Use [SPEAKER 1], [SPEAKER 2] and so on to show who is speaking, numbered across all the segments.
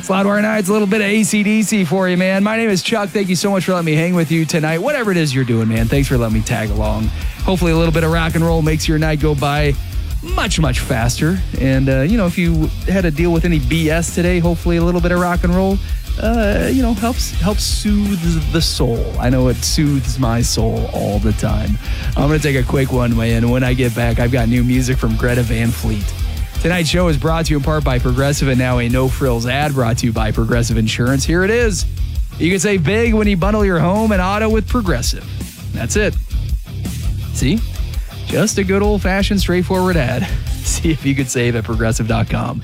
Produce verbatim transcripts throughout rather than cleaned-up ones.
[SPEAKER 1] Loudwire Nights, a little bit of A C D C for you, man. My name is Chuck. Thank you so much for letting me hang with you tonight. Whatever it is you're doing, man, thanks for letting me tag along. Hopefully a little bit of rock and roll makes your night go by much, much faster. And, uh, you know, if you had to deal with any B S today, hopefully a little bit of rock and roll, uh, you know, helps helps soothe the soul. I know it soothes my soul all the time. I'm going to take a quick one, man. When I get back, I've got new music from Greta Van Fleet. Tonight's show is brought to you in part by Progressive, and now a no-frills ad brought to you by Progressive Insurance. Here it is. You can save big when you bundle your home and auto with Progressive. That's it. See? Just a good old-fashioned straightforward ad. See if you could save at progressive dot com.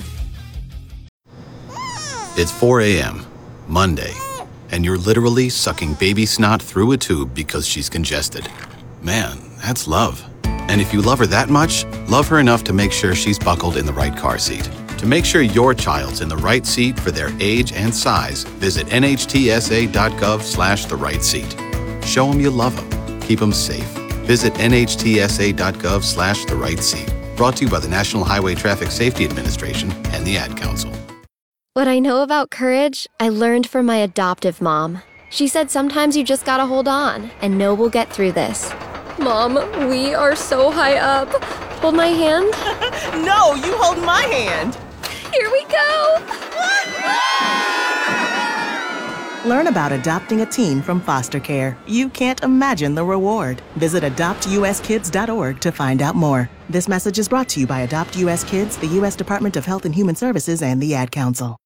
[SPEAKER 2] It's four a.m., Monday, and you're literally sucking baby snot through a tube because she's congested. Man, that's love. And if you love her that much, love her enough to make sure she's buckled in the right car seat. To make sure your child's in the right seat for their age and size, visit nhtsa.gov slash the right seat. Show them you love them. Keep them safe. Visit nhtsa.gov slash the right seat. Brought to you by the National Highway Traffic Safety Administration and the Ad Council.
[SPEAKER 3] What I know about courage, I learned from my adoptive mom. She said sometimes you just gotta hold on and know we'll get through this. Mom, we are so high up. Hold my hand.
[SPEAKER 4] No, you hold my hand.
[SPEAKER 3] Here we go.
[SPEAKER 4] Learn about adopting a teen from foster care. You can't imagine the reward. Visit adopt u s kids dot org to find out more. This message is brought to you by Adopt U S Kids, the U S Department of Health and Human Services, and the Ad Council.